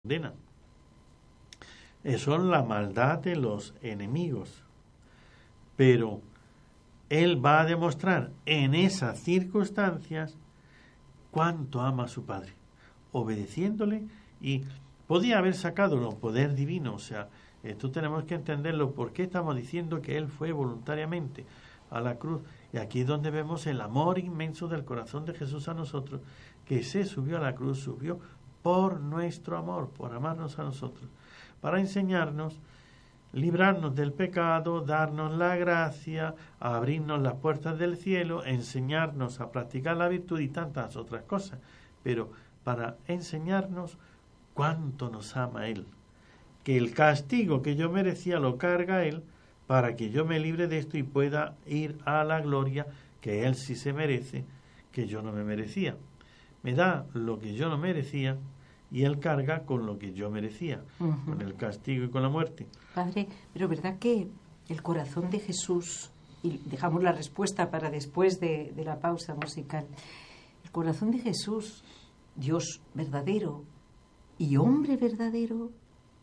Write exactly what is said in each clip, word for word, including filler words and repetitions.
condena. Eso es la maldad de los enemigos. Pero Él va a demostrar en esas circunstancias cuánto ama a su Padre, obedeciéndole, y podía haber sacado el poder divino. O sea, esto tenemos que entenderlo. ¿Por qué estamos diciendo que Él fue voluntariamente a la cruz? Y aquí es donde vemos el amor inmenso del corazón de Jesús a nosotros, que se subió a la cruz, subió por nuestro amor, por amarnos a nosotros, para enseñarnos, librarnos del pecado, darnos la gracia, abrirnos las puertas del cielo, enseñarnos a practicar la virtud y tantas otras cosas, pero para enseñarnos cuánto nos ama Él, que el castigo que yo merecía lo carga Él, para que yo me libre de esto y pueda ir a la gloria que Él sí se merece, que yo no me merecía. Me da lo que yo no merecía y Él carga con lo que yo merecía, uh-huh. con el castigo y con la muerte. Padre, pero ¿verdad que el corazón de Jesús, y dejamos la respuesta para después de, de la pausa musical, el corazón de Jesús, Dios verdadero y hombre verdadero,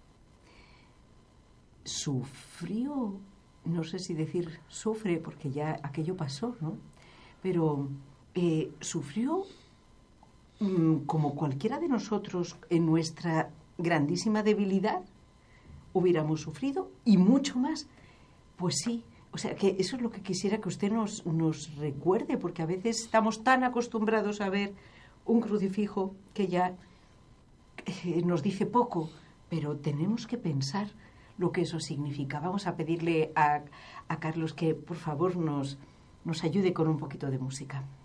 sufrió, no sé si decir sufre, porque ya aquello pasó, ¿no? Pero eh, sufrió mmm, como cualquiera de nosotros en nuestra grandísima debilidad hubiéramos sufrido, y mucho más. Pues sí, o sea, que eso es lo que quisiera que usted nos, nos recuerde, porque a veces estamos tan acostumbrados a ver un crucifijo que ya eh, nos dice poco, pero tenemos que pensar lo que eso significa. Vamos a pedirle a, a Carlos que por favor nos, nos ayude con un poquito de música.